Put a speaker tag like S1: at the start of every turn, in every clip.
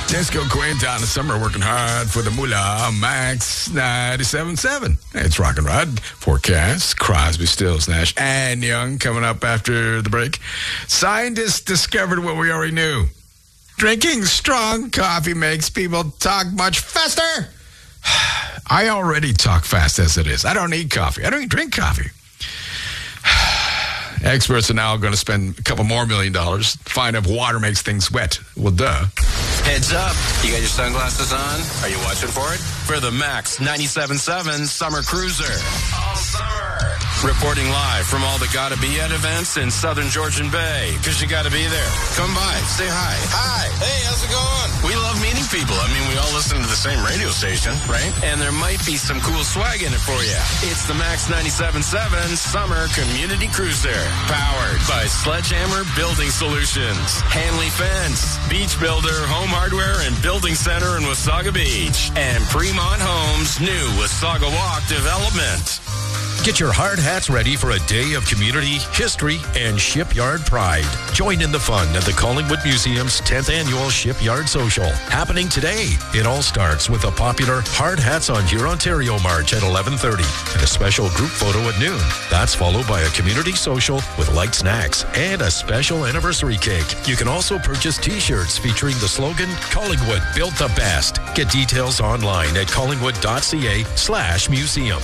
S1: Disco Queen down the summer working hard for the moolah. Max 97.7. It's Rock and Rod. Forecast. Crosby, Stills, Nash, and Young coming up after the break. Scientists discovered what we already knew. Drinking strong coffee makes people talk much faster. I already talk fast as it is. I don't need coffee. I don't even drink coffee. Experts are now going to spend a couple more $1 million to find if water makes things wet. Well, duh.
S2: Heads up. You got your sunglasses on? Are you watching for it? For the Max 97.7 Summer Cruiser. All summer. Reporting live from all the Gotta Be At events in Southern Georgian Bay. Because you got to be there. Come by. Say hi. Hi. Hey, how's it going? We love meeting people. I mean, we all listen to the same radio station, right? And there might be some cool swag in it for you. It's the Max 97.7 Summer Community Cruiser. Powered by Sledgehammer Building Solutions, Hanley Fence, Beach Builder, Home Hardware, and Building Center in Wasaga Beach, and Fremont Homes' new Wasaga Walk development.
S3: Get your hard hats ready for a day of community, history, and shipyard pride. Join in the fun at the Collingwood Museum's 10th Annual Shipyard Social, happening today. It all starts with a popular Hard Hats on Here Ontario March at 11:30 and a special group photo at noon. That's followed by a community social with light snacks and a special anniversary cake. You can also purchase T-shirts featuring the slogan, Collingwood Built the Best. Get details online at collingwood.ca/museum.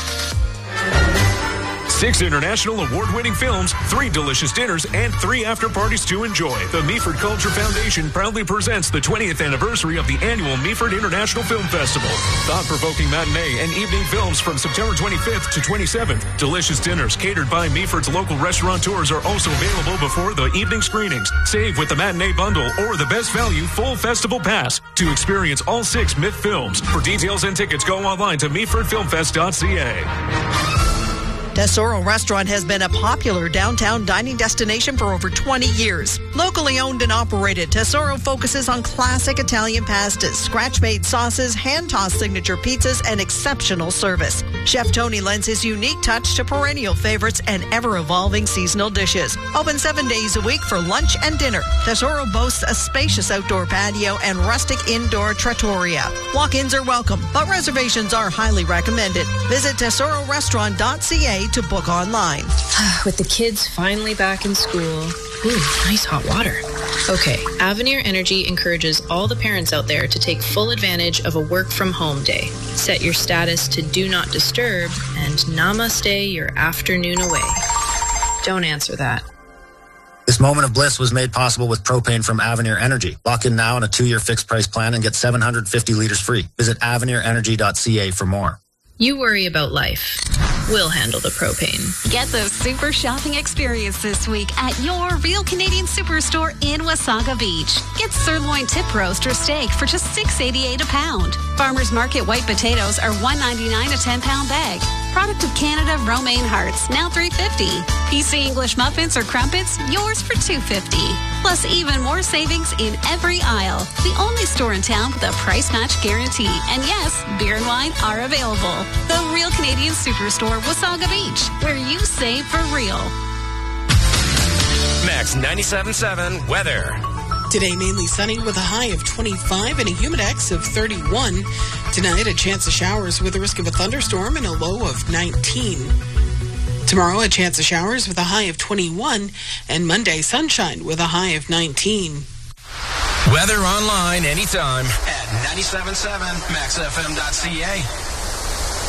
S4: 6 international award-winning films, 3 delicious dinners, and 3 after-parties to enjoy. The Meaford Culture Foundation proudly presents the 20th anniversary of the annual Meaford International Film Festival. Thought-provoking matinee and evening films from September 25th to 27th. Delicious dinners catered by Meaford's local restaurateurs are also available before the evening screenings. Save with the matinee bundle or the best value full festival pass to experience all 6 MIF films. For details and tickets, go online to meafordfilmfest.ca.
S5: Tesoro Restaurant has been a popular downtown dining destination for over 20 years. Locally owned and operated, Tesoro focuses on classic Italian pastas, scratch-made sauces, hand-tossed signature pizzas, and exceptional service. Chef Tony lends his unique touch to perennial favorites and ever-evolving seasonal dishes. Open 7 days a week for lunch and dinner. Tesoro boasts a spacious outdoor patio and rustic indoor trattoria. Walk-ins are welcome, but reservations are highly recommended. Visit tesororestaurant.ca to book online.
S6: With the kids finally back in school. Ooh, nice hot water. Okay, Avenir Energy encourages all the parents out there to take full advantage of a work-from-home day. Set your status to Do Not Disturb and namaste your afternoon away. Don't answer that.
S7: This moment of bliss was made possible with propane from Avenir Energy. Lock in now on a 2-year fixed price plan and get 750 liters free. Visit avenirenergy.ca for more.
S6: You worry about life. We'll handle the propane.
S8: Get the super shopping experience this week at your Real Canadian Superstore in Wasaga Beach. Get sirloin tip roast or steak for just $6.88 a pound. Farmers Market white potatoes are $1.99 a 10-pound bag. Product of Canada romaine hearts, now $3.50. PC English muffins or crumpets, yours for $2.50. Plus even more savings in every aisle. The only store in town with a price match guarantee. And yes, beer and wine are available. The Real Canadian Superstore, Wasaga Beach, where you save for real.
S2: Max 97.7 weather.
S9: Today, mainly sunny with a high of 25 and a humidex of 31. Tonight, a chance of showers with a risk of a thunderstorm and a low of 19. Tomorrow, a chance of showers with a high of 21. And Monday, sunshine with a high of 19.
S2: Weather online anytime at 97.7maxfm.ca.